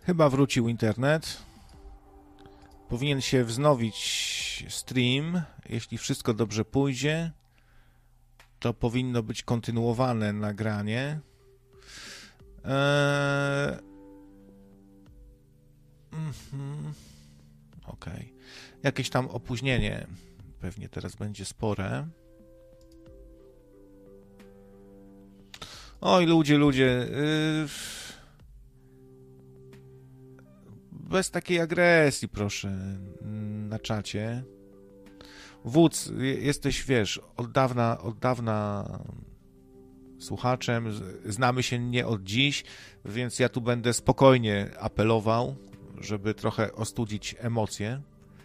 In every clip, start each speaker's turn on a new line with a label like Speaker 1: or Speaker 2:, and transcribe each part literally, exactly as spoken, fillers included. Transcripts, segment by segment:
Speaker 1: Chyba wrócił internet. Powinien się wznowić stream. Jeśli wszystko dobrze pójdzie, to powinno być kontynuowane nagranie. Eee... Mhm. Okej. Okay. Jakieś tam opóźnienie pewnie teraz będzie spore. Oj, ludzie, ludzie. Yy... Bez takiej agresji, proszę, na czacie. Wódz, jesteś, wiesz, od dawna, od dawna słuchaczem, znamy się nie od dziś, więc ja tu będę spokojnie apelował, żeby trochę ostudzić emocje.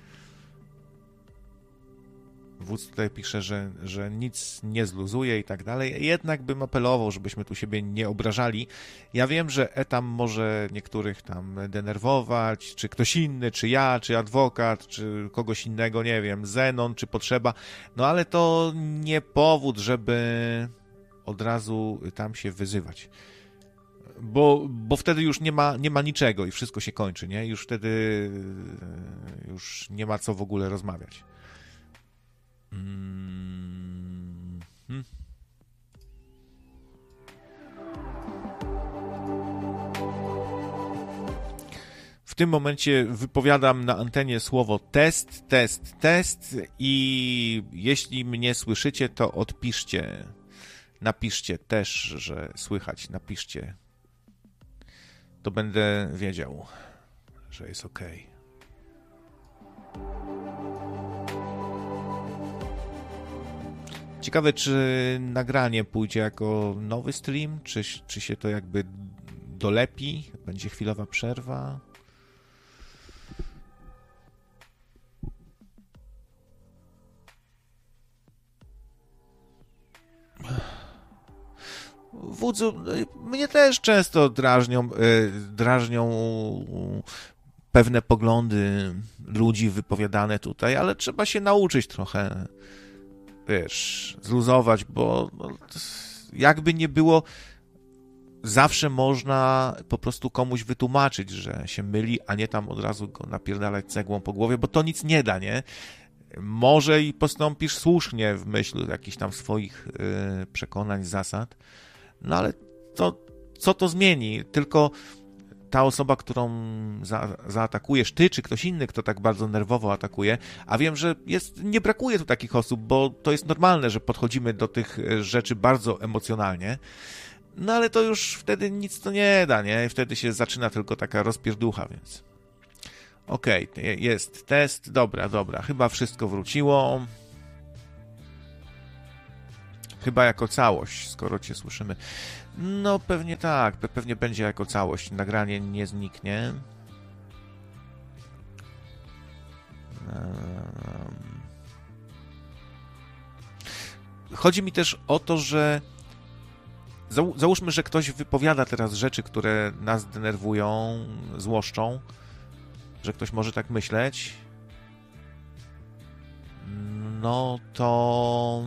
Speaker 1: Wódz tutaj pisze, że, że nic nie zluzuje i tak dalej. Jednak bym apelował, żebyśmy tu siebie nie obrażali. Ja wiem, że etam może niektórych tam denerwować, czy ktoś inny, czy ja, czy adwokat, czy kogoś innego, nie wiem, Zenon, czy potrzeba. No ale to nie powód, żeby od razu tam się wyzywać. Bo, bo wtedy już nie ma, nie ma niczego i wszystko się kończy, nie? Już wtedy już nie ma co w ogóle rozmawiać. Mm-hmm. W tym momencie wypowiadam na antenie słowo test, test, test i jeśli mnie słyszycie, to odpiszcie. Napiszcie też, że słychać, napiszcie. To będę wiedział, że jest okej. Okay. Ciekawe, czy nagranie pójdzie jako nowy stream, czy, czy się to jakby dolepi, będzie chwilowa przerwa. Wódzu, mnie też często drażnią, drażnią pewne poglądy ludzi wypowiadane tutaj, ale trzeba się nauczyć trochę, wiesz, zluzować, bo jakby nie było, zawsze można po prostu komuś wytłumaczyć, że się myli, a nie tam od razu go napierdalać cegłą po głowie, bo to nic nie da, nie? Może i postąpisz słusznie w myśl jakichś tam swoich yy, przekonań, zasad, no ale to, co to zmieni? Tylko ta osoba, którą za, zaatakujesz, ty czy ktoś inny, kto tak bardzo nerwowo atakuje, a wiem, że jest, nie brakuje tu takich osób, bo to jest normalne, że podchodzimy do tych rzeczy bardzo emocjonalnie, no ale to już wtedy nic to nie da, nie? Wtedy się zaczyna tylko taka rozpierducha, więc okej, okay, jest test, dobra, dobra, chyba wszystko wróciło. Chyba jako całość, skoro cię słyszymy. No pewnie tak, pewnie będzie jako całość. Nagranie nie zniknie. Chodzi mi też o to, że załóżmy, że ktoś wypowiada teraz rzeczy, które nas denerwują, złoszczą, że ktoś może tak myśleć. No to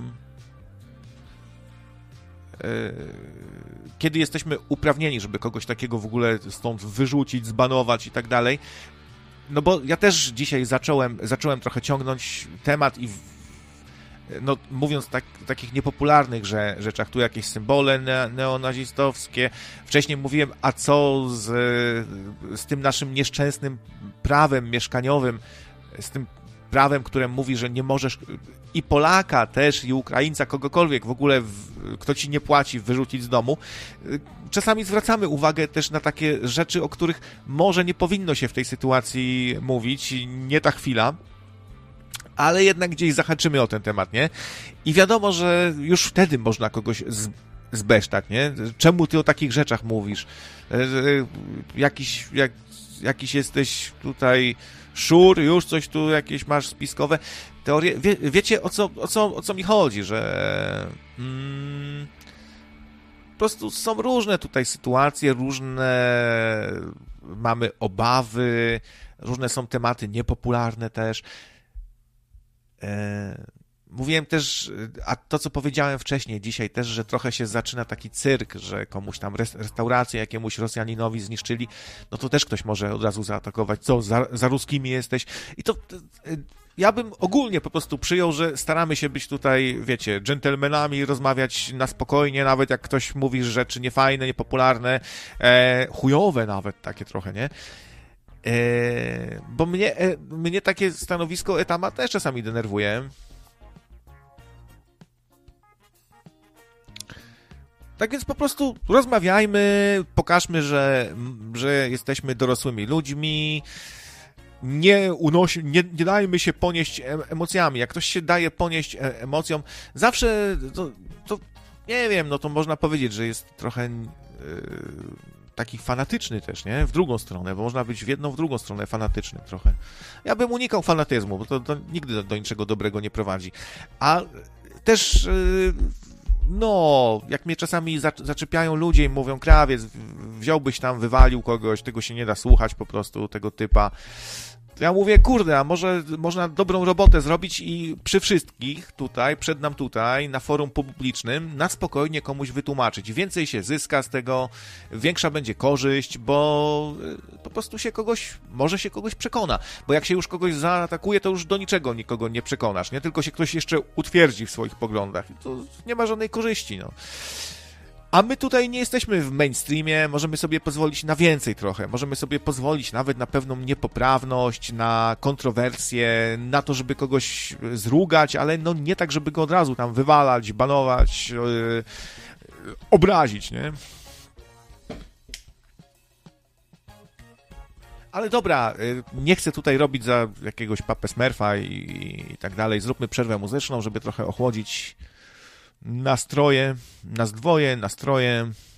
Speaker 1: kiedy jesteśmy uprawnieni, żeby kogoś takiego w ogóle stąd wyrzucić, zbanować i tak dalej. No bo ja też dzisiaj zacząłem, zacząłem trochę ciągnąć temat i w, no, mówiąc tak, takich niepopularnych że, rzeczach, tu jakieś symbole ne, neonazistowskie. Wcześniej mówiłem, a co z, z tym naszym nieszczęsnym prawem mieszkaniowym, z tym prawem, które mówi, że nie możesz i Polaka też, i Ukraińca, kogokolwiek w ogóle, kto ci nie płaci, wyrzucić z domu. Czasami zwracamy uwagę też na takie rzeczy, o których może nie powinno się w tej sytuacji mówić, nie ta chwila, ale jednak gdzieś zahaczymy o ten temat, nie? I wiadomo, że już wtedy można kogoś z, zbesztać, nie? Czemu ty o takich rzeczach mówisz? Jakiś, jak, jakiś jesteś tutaj szur, już coś tu jakieś masz spiskowe teorie. Wie, wiecie, o co, o, co, o co mi chodzi, że mm, po prostu są różne tutaj sytuacje, różne mamy obawy, różne są tematy niepopularne też. E, mówiłem też, a to co powiedziałem wcześniej dzisiaj też, że trochę się zaczyna taki cyrk, że komuś tam restaurację jakiemuś Rosjaninowi zniszczyli, no to też ktoś może od razu zaatakować, co, za, za ruskimi jesteś? I to ja bym ogólnie po prostu przyjął, że staramy się być tutaj, wiecie, dżentelmenami, rozmawiać na spokojnie, nawet jak ktoś mówi rzeczy niefajne, niepopularne, e, chujowe nawet takie trochę, nie? E, bo mnie, e, mnie takie stanowisko Etama też czasami denerwuje. Tak więc po prostu rozmawiajmy, pokażmy, że, że jesteśmy dorosłymi ludźmi, nie, unosi, nie, nie dajmy się ponieść emocjami. Jak ktoś się daje ponieść emocjom, zawsze, to, to nie wiem, no to można powiedzieć, że jest trochę yy, taki fanatyczny też, nie? W drugą stronę, bo można być w jedną, w drugą stronę fanatyczny trochę. Ja bym unikał fanatyzmu, bo to, to nigdy do, do niczego dobrego nie prowadzi. A też... Yy, No, jak mnie czasami zaczepiają ludzie i mówią, krawiec, wziąłbyś tam, wywalił kogoś, tego się nie da słuchać po prostu, tego typa. To ja mówię, kurde, a może można dobrą robotę zrobić i przy wszystkich tutaj, przed nam tutaj, na forum publicznym, na spokojnie komuś wytłumaczyć. Więcej się zyska z tego, większa będzie korzyść, bo po prostu się kogoś, może się kogoś przekona. Bo jak się już kogoś zaatakuje, to już do niczego nikogo nie przekonasz, nie? Tylko się ktoś jeszcze utwierdzi w swoich poglądach. I to nie ma żadnej korzyści, no. A my tutaj nie jesteśmy w mainstreamie, możemy sobie pozwolić na więcej trochę, możemy sobie pozwolić nawet na pewną niepoprawność, na kontrowersje, na to, żeby kogoś zrugać, ale no nie tak, żeby go od razu tam wywalać, banować, yy, obrazić, nie? Ale dobra, nie chcę tutaj robić za jakiegoś papę Smurfa i, i tak dalej, zróbmy przerwę muzyczną, żeby trochę ochłodzić nastroje, nas dwoje, nastroje.